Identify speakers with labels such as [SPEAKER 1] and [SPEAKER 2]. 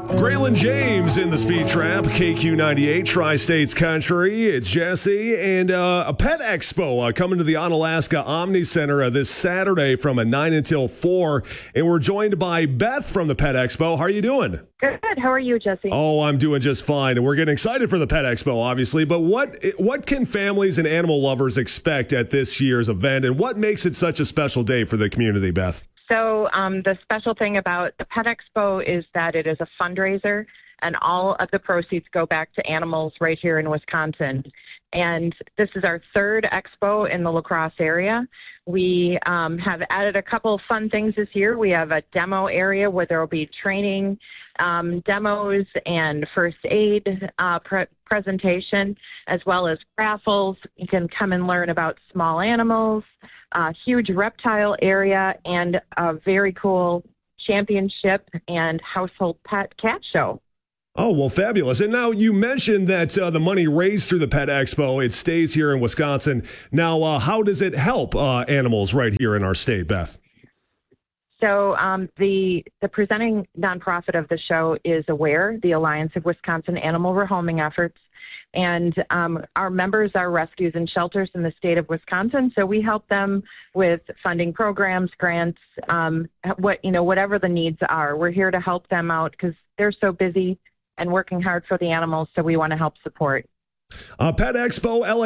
[SPEAKER 1] Braylon James in the Speed Trap, KQ98, Tri-States Country. It's Jesse and a pet expo coming to the Onalaska Omni Center this Saturday from 9 until 4. And we're joined by Beth from the Pet Expo. How are you doing?
[SPEAKER 2] Good. How are you, Jesse?
[SPEAKER 1] Oh, I'm doing just fine. And we're getting excited for the Pet Expo, obviously. But what can families and animal lovers expect at this year's event? And what makes it such a special day for the community, Beth?
[SPEAKER 2] So the special thing about the Pet Expo is that it is a fundraiser, and all of the proceeds go back to animals right here in Wisconsin. And this is our third expo in the La Crosse area. We have added a couple fun things this year. We have a demo area where there will be training demos and first aid presentation, as well as raffles. You can come and learn about small animals, a huge reptile area, and a very cool championship and household pet cat show.
[SPEAKER 1] Oh, well, fabulous. And now you mentioned that the money raised through the Pet Expo, it stays here in Wisconsin. Now, how does it help animals right here in our state, Beth?
[SPEAKER 2] So the presenting nonprofit of the show is AWARE, the Alliance of Wisconsin Animal Rehoming Efforts. And our members are rescues and shelters in the state of Wisconsin. So we help them with funding programs, grants, whatever the needs are. We're here to help them out because they're so busy and working hard for the animals. So we want to help support.
[SPEAKER 1] Pet Expo LA